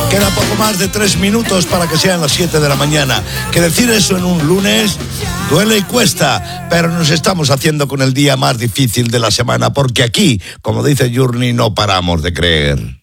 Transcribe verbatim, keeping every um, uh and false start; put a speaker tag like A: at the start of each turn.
A: Queda poco más de tres minutos para que sean las siete de la mañana. Que decir eso en un lunes duele y cuesta, pero nos estamos haciendo con el día más difícil de la semana, porque aquí, como dice Journey, no paramos de creer.